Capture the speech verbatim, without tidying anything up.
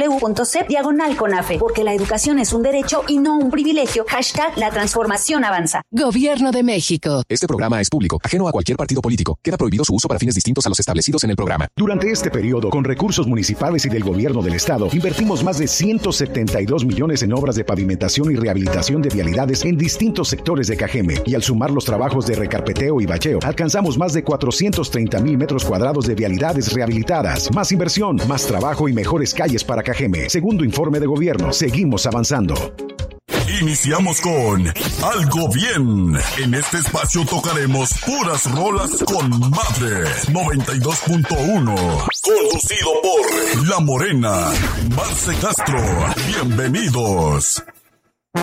www.cep diagonal CONAFE, porque la educación es un derecho y no un privilegio. Hashtag la transformación avanza. Gobierno de México. Este programa es público, ajeno a cualquier partido político. Queda prohibido su uso para fines distintos a los establecidos en el programa. Durante este periodo, con recursos municipales y del gobierno del estado, invertimos más de ciento setenta y dos millones en obras de pavimentación y rehabilitación de vialidades en distintos sectores de Cajeme. Y al sumar los trabajos de recarpeteo y bacheo, alcanzamos más de cuatrocientos treinta mil metros cuadrados de vialidades rehabilitadas. Más inversión, más trabajo y mejores calles para Cajeme. Segundo informe de gobierno, seguimos avanzando. Iniciamos con Algo Bien. En este espacio tocaremos puras rolas con madre. noventa y dos punto uno. Conducido por La Morena. Marce Castro. Bienvenidos.